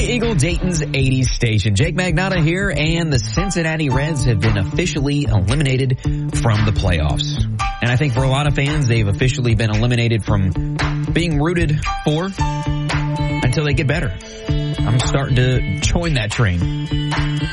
Eagle, Dayton's 80s station. Jake Magnotta here, and the Cincinnati Reds have been officially eliminated from the playoffs. And I think for a lot of fans, they've officially been eliminated from being rooted for until they get better. I'm starting to join that train.